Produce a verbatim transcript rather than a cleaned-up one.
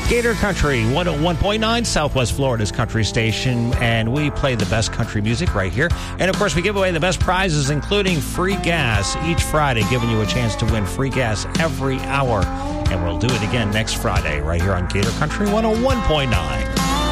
Gator Country, one oh one point nine, Southwest Florida's country station, and we play the best country music right here. And, of course, we give away the best prizes, including free gas each Friday, giving you a chance to win free gas every hour. And we'll do it again next Friday right here on Gator Country one oh one point nine.